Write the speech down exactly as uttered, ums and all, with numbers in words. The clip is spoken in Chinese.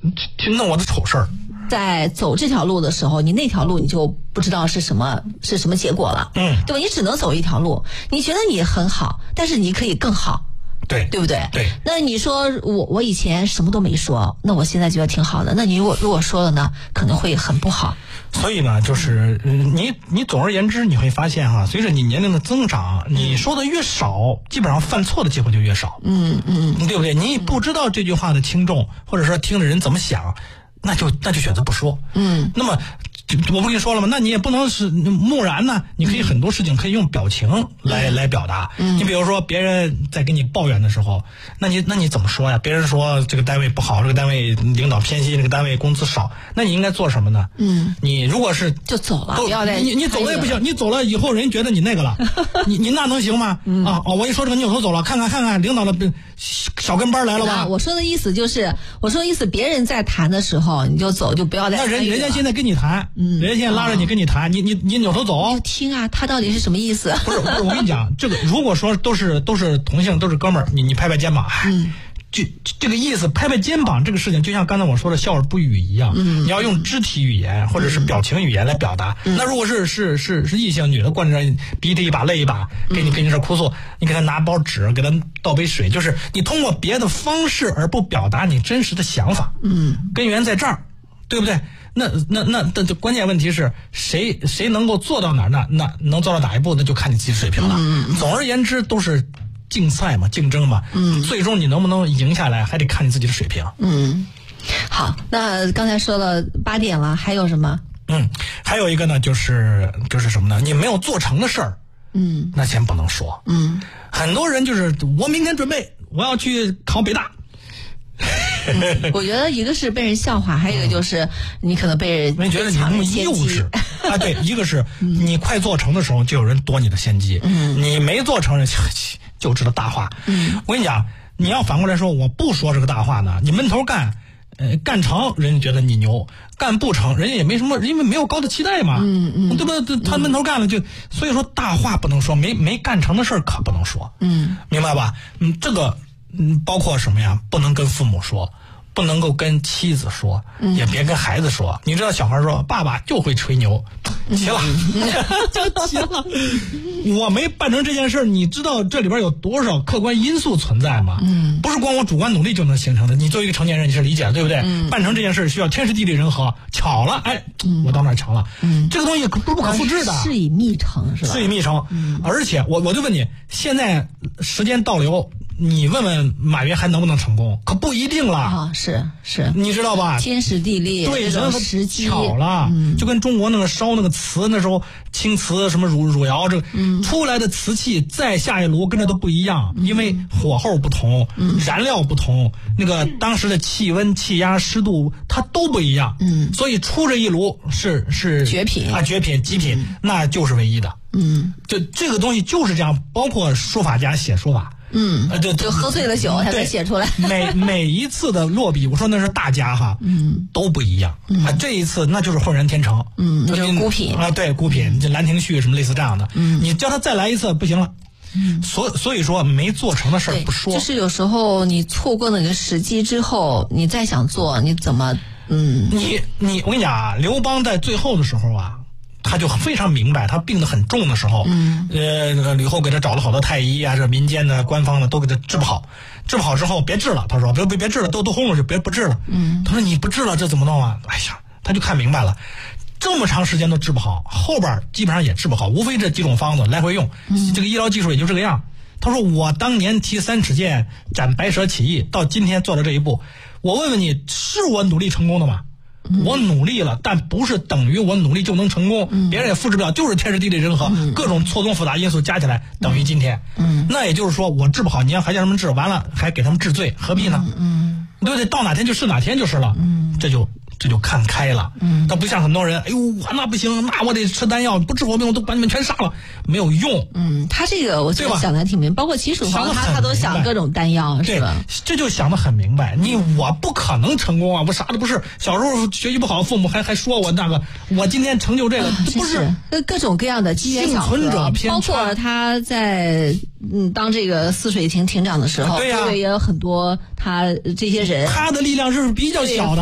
去弄我的丑事儿。 在走这条路的时候，你那条路你就不知道是什么是什么结果了， 嗯， 对吧？你只能走一条路，你觉得你很好，但是你可以更好， 对， 对不对？ 对。 那你说我我以前什么都没说，那我现在觉得挺好的，那你如果如果说了呢，可能会很不好。 所以呢，就是你你总而言之，你会发现哈，随着你年龄的增长，你说的越少，基本上犯错的机会就越少。 嗯嗯， 对不对？你不知道这句话的轻重，或者说听的人怎么想，那就那就选择不说。 嗯， 那么我不跟你说了吗？那你也不能是木然呢，你可以很多事情可以用表情来、嗯、来表达。嗯，你比如说别人在跟你抱怨的时候，那你那你怎么说呀？别人说这个单位不好，这个单位领导偏心，这个单位工资少，那你应该做什么呢？嗯，你如果是就走了，不要再你你走了也不行，你走了以后人觉得你那个了，你你那能行吗？嗯、啊哦，我一说这个你扭头走了，看看看看领导的小跟班来了吧？ 我说的意思就是，我说的意思，别人在谈的时候你就走，就不要再那人人家现在跟你谈。嗯，人家现在拉着你跟你谈，你你你扭头走， 你就听啊，他到底是什么意思？ 不是不是，我跟你讲，这个如果说都是都是同性，都是哥们儿，你你拍拍肩膀，嗯，就这个意思，拍拍肩膀这个事情，就像刚才我说的笑而不语一样，嗯，你要用肢体语言或者是表情语言来表达。嗯、那如果是是是是异性，女的惯着鼻涕一把泪一把，给你给你这哭诉，你给他拿包纸，给他倒杯水，就是你通过别的方式而不表达你真实的想法。嗯，根源在这儿，对不对？那那那那关键问题是谁谁能够做到哪儿？那那能做到哪一步？那就看你自己水平了。嗯、总而言之，都是竞赛嘛，竞争嘛。嗯，最终你能不能赢下来，还得看你自己的水平。 嗯，好，那刚才说了八点了，还有什么？ 嗯，还有一个呢，就是就是什么呢？你没有做成的事儿，嗯，那先不能说。嗯，很多人就是我明天准备我要去考北大。 嗯、我觉得一个是被人笑话，还有一个就是你可能被人人觉得你那么幼稚啊。对，一个是你快做成的时候就有人夺你的先机，嗯，你没做成就知道大话。嗯，我跟你讲，你要反过来说，我不说这个大话呢，你闷头干，呃，干成人家觉得你牛，干不成人家也没什么，因为没有高的期待嘛，嗯嗯，对吧？他闷头干了就，所以说大话不能说，没没干成的事儿可不能说，嗯，明白吧？嗯，这个。嗯，包括什么呀？不能跟父母说，不能够跟妻子说，嗯、也别跟孩子说。你知道小孩说爸爸就会吹牛，齐了，就齐了。我没办成这件事，你知道这里边有多少客观因素存在吗？嗯，不是光我主观努力就能形成的。你作为一个成年人，你是理解的，对不对？嗯、办成这件事需要天时地利人和，巧了，哎，嗯、我到那儿成了。嗯，这个东西不不可复制的， 事以密成是吧？ 事以密成。嗯，而且我我就问你，现在时间倒流。你问问马云还能不能成功？可不一定了啊、哦！是是， 你知道吧？ 天时地利， 对， 这种时机巧了，嗯、就跟中国那个烧那个瓷，那时候青瓷什么汝汝窑，这个、嗯、出来的瓷器再下一炉跟这都不一样，嗯、因为火候不同，嗯、燃料不同，那个当时的气温、气压、湿度它都不一样，嗯，所以出这一炉是是绝品啊，绝品极品，嗯、那就是唯一的，嗯，就这个东西就是这样，包括书法家写书法。 嗯， 呃，就就喝醉了酒才能写出来。 每每一次的落笔，我说那是大家哈，嗯，都不一样、嗯、啊。这一次那就是浑然天成， 嗯，那就是孤品啊，对，孤品，这《兰亭序》什么类似这样的，嗯，你叫他再来一次不行了。嗯，所所以说没做成的事儿不说， 就是有时候你错过那个时机之后，你再想做，你怎么嗯？ 你你我跟你讲啊，刘邦在最后的时候啊。他就非常明白，他病得很重的时候，嗯，呃，吕后给他找了好多太医啊，这民间的、官方的都给他治不好，治不好之后别治了，他说别别别治了，都都轰出去，别不治了，嗯，他说你不治了，这怎么弄啊？哎呀，他就看明白了，这么长时间都治不好，后边基本上也治不好，无非这几种方子来回用，嗯、这个医疗技术也就这个样。他说我当年提三尺剑，斩白蛇起义，到今天做到这一步，我问问你，是我努力成功的吗？我努力了，但不是等于我努力就能成功，嗯、别人也复制不了，就是天时地利人和，嗯、各种错综复杂因素加起来等于今天。嗯，那也就是说我治不好，你让还叫他们治，完了还给他们治罪，何必呢？嗯，对不对？到哪天就是哪天就是了。嗯，这就这就看开了。嗯，他不像很多人，哎呦，那不行，那我得吃丹药，不治我病我都把你们全杀了，没有用。 嗯，他这个我觉得想的挺明白，包括秦始皇他他都想各种丹药，是吧？ 这就想得很明白。你我不可能成功啊，我啥都不是。小时候学习不好，父母还还说我那个，我今天成就这个， 啊、 不是各种各样的机缘巧合，包括他在嗯当这个泗水亭亭长的时候， 对呀、啊， 也有很多他这些人， 他的力量是比较小的。